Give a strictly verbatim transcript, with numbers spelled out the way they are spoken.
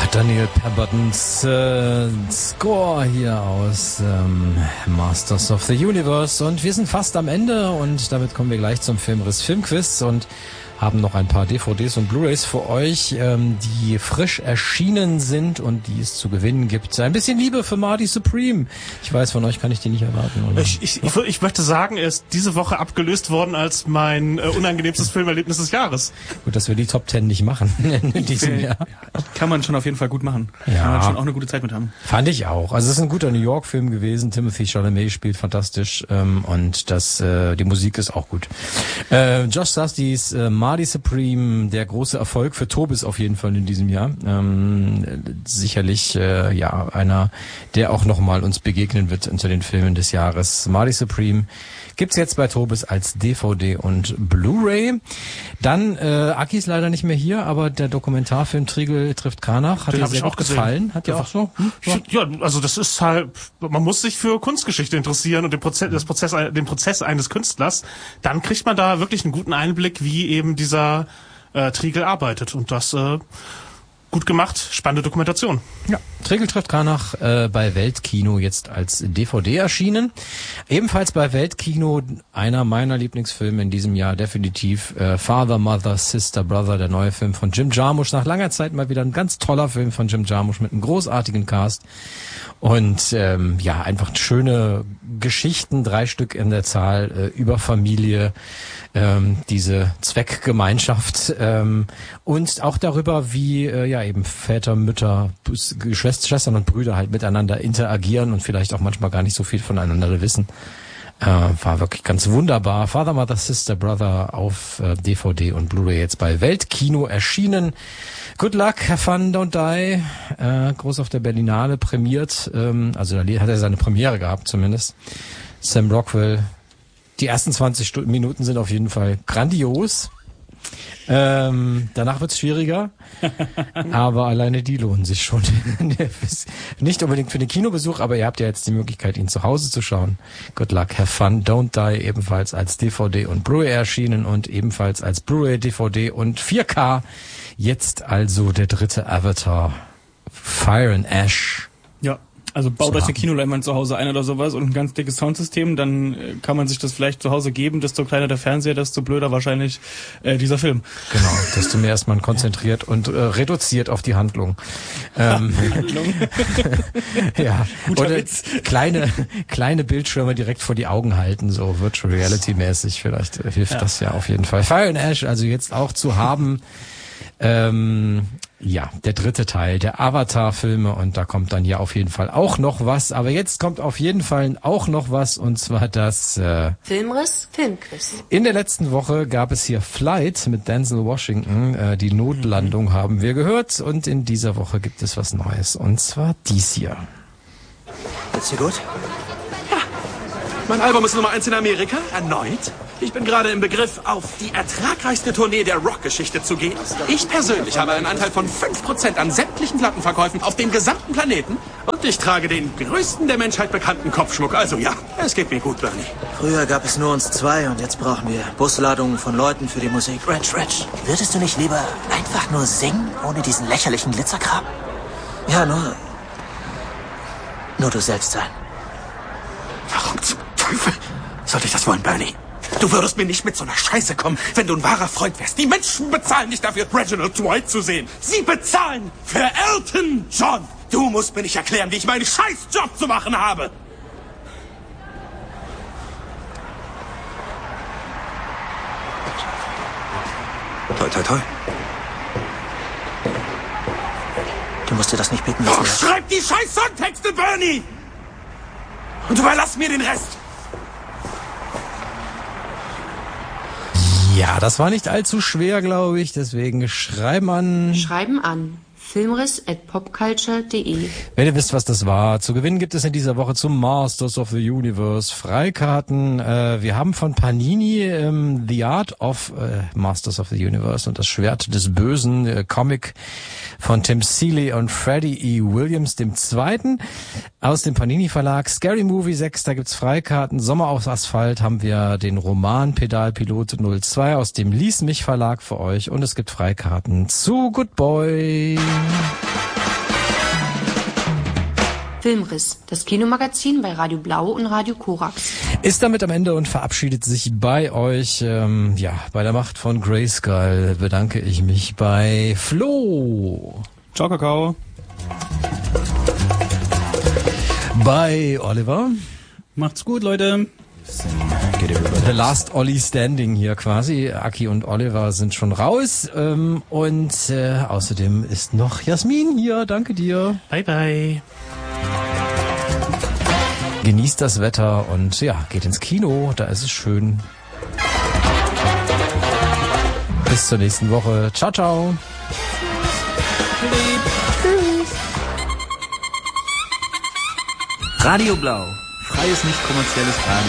Daniel Pembertons äh, Score hier aus ähm, Masters of the Universe. Und wir sind fast am Ende und damit kommen wir gleich zum Filmriss Filmquiz und haben noch ein paar D V Ds und Blu-rays für euch, ähm, die frisch erschienen sind und die es zu gewinnen gibt. Ein bisschen Liebe für Marty Supreme. Ich weiß, von euch kann ich die nicht erwarten. Oder? Ich, ich, ich, ich möchte sagen, er ist diese Woche abgelöst worden als mein äh, unangenehmstes Filmerlebnis des Jahres. Gut, dass wir die Top Ten nicht machen in diesem Jahr. Kann man schon auf jeden Fall gut machen. Ja. Kann man schon auch eine gute Zeit mit haben. Fand ich auch. Also es ist ein guter New York-Film gewesen. Timothy Chalamet spielt fantastisch ähm, und das äh, die Musik ist auch gut. Äh, Josh Sastys äh, Marty Supreme, der große Erfolg für Tobis auf jeden Fall in diesem Jahr. Ähm, sicherlich äh, ja einer, der auch nochmal uns begegnen wird unter den Filmen des Jahres. Marty Supreme gibt's jetzt bei Tobis als D V D und Blu-ray. Dann, äh, Aki ist leider nicht mehr hier, aber der Dokumentarfilm Triegel trifft Kranach hat dir sehr gut gefallen. Hat dir auch so? Hm? Ja, also das ist halt, man muss sich für Kunstgeschichte interessieren und den Prozess, das Prozess, den Prozess eines Künstlers. Dann kriegt man da wirklich einen guten Einblick, wie eben dieser äh, Triegel arbeitet. Und das äh, gut gemacht, spannende Dokumentation. Ja, Triegel trifft Kranach äh, bei Weltkino jetzt als D V D erschienen. Ebenfalls bei Weltkino einer meiner Lieblingsfilme in diesem Jahr, definitiv äh, Father, Mother, Sister, Brother, der neue Film von Jim Jarmusch. Nach langer Zeit mal wieder ein ganz toller Film von Jim Jarmusch mit einem großartigen Cast. Und ähm, ja, einfach schöne Geschichten, drei Stück in der Zahl, äh, über Familie, ähm, diese Zweckgemeinschaft ähm, und auch darüber, wie äh, ja eben Väter, Mütter, Geschwister, Schwestern und Brüder halt miteinander interagieren und vielleicht auch manchmal gar nicht so viel voneinander wissen. Äh, war wirklich ganz wunderbar. Father, Mother, Sister, Brother auf äh, D V D und Blu-ray jetzt bei Weltkino erschienen. Good luck, have fun, don't die. Äh, groß auf der Berlinale prämiert. Ähm, also da hat er seine Premiere gehabt zumindest. Sam Rockwell. Die ersten zwanzig Minuten sind auf jeden Fall grandios. Ähm, danach wird's schwieriger, aber alleine die lohnen sich schon. Nicht unbedingt für den Kinobesuch, aber ihr habt ja jetzt die Möglichkeit, ihn zu Hause zu schauen. Good luck, have fun, don't die, ebenfalls als D V D und Blu-ray erschienen und ebenfalls als Blu-ray, D V D und vier K. Jetzt also der dritte Avatar, Fire and Ash. Ja. Also baut So euch haben. eine Kinoleinwand zu Hause ein oder sowas und ein ganz dickes Soundsystem, dann äh, kann man sich das vielleicht zu Hause geben. Desto kleiner der Fernseher, desto blöder wahrscheinlich äh, dieser Film. Genau, desto mehr ist man konzentriert und äh, reduziert auf die Handlung. Ähm, Handlung. ja, Guter oder Witz. kleine kleine Bildschirme direkt vor die Augen halten, so Virtual Reality mäßig. Vielleicht äh, hilft Ja. das ja auf jeden Fall. Fire and Ash, also jetzt auch zu haben. Ähm, ja, der dritte Teil der Avatar-Filme und da kommt dann hier auf jeden Fall auch noch was. Aber jetzt kommt auf jeden Fall auch noch was und zwar das äh, Filmriss, Filmquiz. in der letzten Woche gab es hier Flight mit Denzel Washington. Äh, die Notlandung haben wir gehört und in dieser Woche gibt es was Neues und zwar dies hier. Geht's dir gut? Ja. Mein Album ist Nummer eins in Amerika. Erneut. Ich bin gerade im Begriff, auf die ertragreichste Tournee der Rockgeschichte zu gehen. Ich persönlich habe einen Anteil von fünf Prozent an sämtlichen Plattenverkäufen auf dem gesamten Planeten. Und ich trage den größten der Menschheit bekannten Kopfschmuck. Also ja, es geht mir gut, Bernie. Früher gab es nur uns zwei und jetzt brauchen wir Busladungen von Leuten für die Musik. Reg, Reg, würdest du nicht lieber einfach nur singen, ohne diesen lächerlichen Glitzerkram? Ja, nur... Nur du selbst sein. Warum zum Teufel sollte ich das wollen, Bernie? Du würdest mir nicht mit so einer Scheiße kommen, wenn du ein wahrer Freund wärst. Die Menschen bezahlen nicht dafür, Reginald Dwight zu sehen. Sie bezahlen für Elton John. Du musst mir nicht erklären, wie ich meinen Scheißjob zu machen habe. Toi, toi, toi. Du musst dir das nicht bitten Doch, lassen. schreib die scheiß Songtexte, Bernie! Und überlass mir den Rest. Ja, das war nicht allzu schwer, glaube ich, deswegen schreiben an... Schreiben an filmriss at popculture punkt de. Wenn ihr wisst, was das war, zu gewinnen gibt es in dieser Woche zum Masters of the Universe Freikarten. Äh, wir haben von Panini ähm, The Art of äh, Masters of the Universe und das Schwert des Bösen, äh, Comic von Tim Seeley und Freddie E. Williams, dem Zweiten, aus dem Panini Verlag. Scary Movie sechs, da gibt's Freikarten. Sommer auf Asphalt haben wir den Roman Pedalpilot null zwei aus dem Lies Mich Verlag für euch und es gibt Freikarten zu Good Boy. Filmriss, das Kinomagazin bei Radio Blau und Radio Korax. Ist damit am Ende und verabschiedet sich bei euch, ähm, ja, bei der Macht von Grayskull bedanke ich mich bei Flo. Ciao, Kakao. Bei Oliver. Macht's gut, Leute. The Last Ollie Standing hier quasi. Aki und Oliver sind schon raus. Ähm, und äh, außerdem ist noch Jasmin hier. Danke dir. Bye, bye. Genießt das Wetter und ja, geht ins Kino. Da ist es schön. Bis zur nächsten Woche. Ciao, ciao. Radio Blau. Freies, nicht kommerzielles Radio.